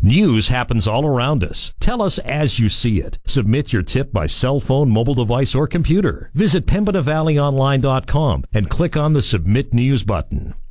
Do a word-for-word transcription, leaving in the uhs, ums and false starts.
News happens all around us. Tell us as you see it. Submit your tip by cell phone, mobile device, or computer. Visit Pembina Valley Online dot com and click on the Submit News button.